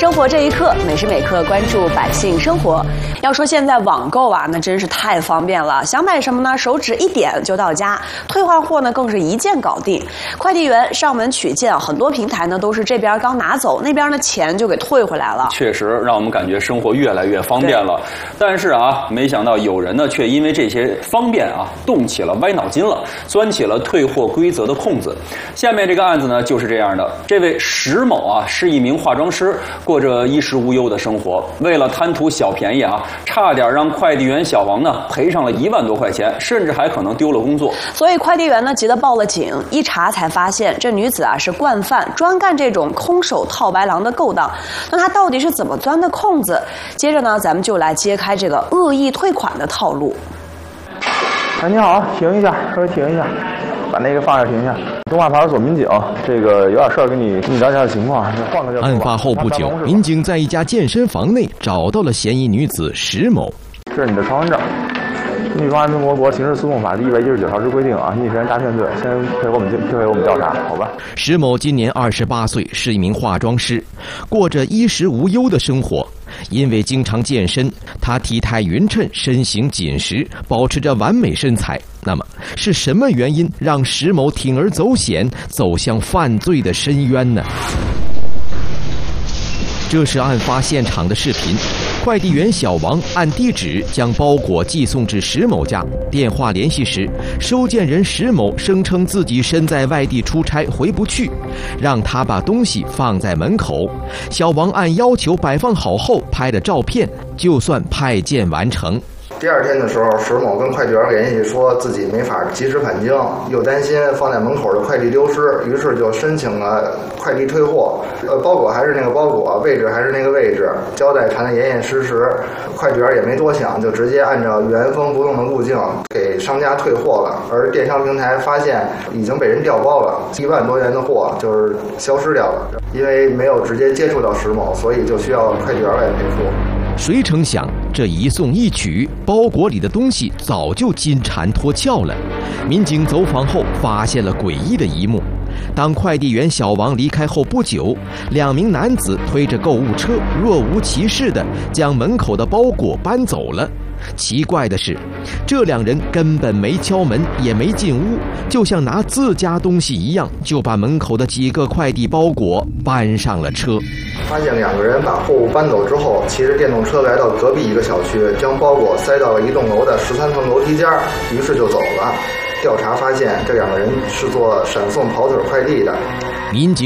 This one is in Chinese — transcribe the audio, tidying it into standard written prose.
生活这一刻，每时每刻关注百姓生活。要说现在网购啊，那真是太方便了，想买什么呢，手指一点就到家，退换货呢更是一键搞定。快递员上门取件，很多平台呢都是这边刚拿走，那边呢钱就给退回来了。 确实让我们感觉生活越来越方便了。但是啊，没想到有人呢却因为这些方便啊，动起了歪脑筋了，钻起了退货规则的空子。下面这个案子呢就是这样的，这位石某啊是一名化妆师，过着衣食无忧的生活，为了贪图小便宜啊，差点让快递员小王呢赔上了1万多块钱，甚至还可能丢了工作。 所以快递员呢急得报了警，一查才发现这女子啊是惯犯，专干这种空手套白狼的勾当。那她到底是怎么钻的空子？接着呢，咱们就来揭开这个恶意退款的套路。 哎，你好，停一下，稍微停一下，把那个放下，停一下。东华派出所民警，这个有点事儿，跟你了解下情况。换个地儿。 案发后不久，民警在一家健身房内找到了嫌疑女子石某。 这是你的身份证。根据中华人民共和国刑事诉讼法第119条之规定啊，逆权诈骗罪，先配合我们调查，好吧？ 石某今年28岁，是一名化妆师，过着衣食无忧的生活。因为经常健身，他体态匀称，身形紧实，保持着完美身材。那么，是什么原因让石某铤而走险，走向犯罪的深渊呢？这是案发现场的视频，快递员小王按地址将包裹寄送至石某家。电话联系时，收件人石某声称自己身在外地出差回不去，让他把东西放在门口。小王按要求摆放好后拍了照片，就算派件完成。 第二天的时候，石某跟快递员联系说自己没法及时返京，又担心放在门口的快递丢失，于是就申请了快递退货。包裹还是那个包裹，位置还是那个位置，胶带缠得严严实实。快递员也没多想，就直接按照原封不动的路径给商家退货了。而电商平台发现已经被人调包了，1万多元的货就是消失掉了。因为没有直接接触到石某，所以就需要快递员来赔付。 谁成想，这一送一取，包裹里的东西早就金蝉脱壳了。民警走访后，发现了诡异的一幕。当快递员小王离开后不久，2名男子推着购物车，若无其事地将门口的包裹搬走了。奇怪的是，这2人根本没敲门，也没进屋，就像拿自家东西一样，就把门口的几个快递包裹搬上了车。 发现2个人把货物搬走之后，骑着电动车来到隔壁一个小区，将包裹塞到了一栋楼的13层楼梯间，于是就走了。调查发现，这2个人是做闪送跑腿快递的。 民警